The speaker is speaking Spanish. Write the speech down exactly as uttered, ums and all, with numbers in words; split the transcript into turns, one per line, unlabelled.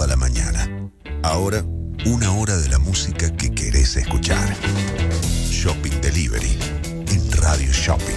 toda la mañana. Ahora, una hora de la música que querés escuchar. Shopping Delivery en Radio Shopping.